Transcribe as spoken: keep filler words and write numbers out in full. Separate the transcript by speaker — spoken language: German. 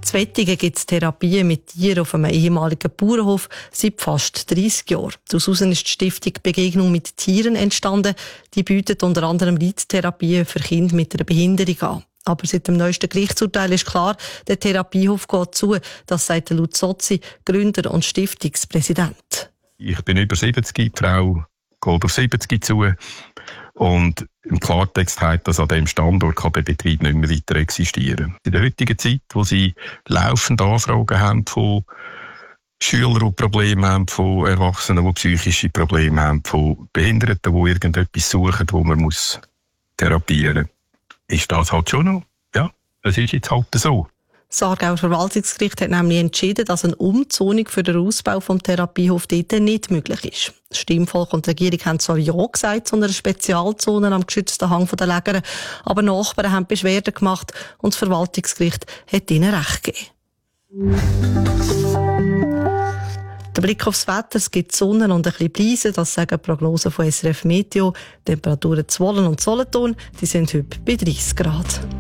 Speaker 1: In Wettingen gibt es Therapien mit Tieren auf einem ehemaligen Bauernhof seit fast dreissig Jahren. Daraus ist die Stiftung Begegnung mit Tieren entstanden. Die bietet unter anderem Reittherapien für Kinder mit einer Behinderung an. Aber seit dem neuesten Gerichtsurteil ist klar, der Therapiehof geht zu. Das sagt Lutz Sozzi, Gründer und Stiftungspräsident.
Speaker 2: Ich bin über siebzig, die Frau geht auf siebzig zu. Und im Klartext heißt das, an diesem Standort kann der Betrieb nicht mehr weiter existieren. In der heutigen Zeit, wo sie laufend Anfragen haben von Schülern, die Probleme haben, von Erwachsenen, die psychische Probleme haben, von Behinderten, die irgendetwas suchen, wo man muss therapieren muss, ist das halt schon noch. Ja, es ist jetzt halt so.
Speaker 1: Das Aargauer Verwaltungsgericht hat nämlich entschieden, dass eine Umzonung für den Ausbau des Therapiehof dort nicht möglich ist. Das Stimmvolk und die Regierung haben zwar Ja gesagt zu einer Spezialzone am geschützten Hang der Lägere, aber Nachbarn haben Beschwerden gemacht und das Verwaltungsgericht hat ihnen Recht gegeben. Der Blick aufs Wetter, es gibt Sonne und ein bisschen Brise, das sagen die Prognosen von S R F Meteo. Temperaturen zu Wohlen und Solothurn, die sind heute bei dreißig Grad.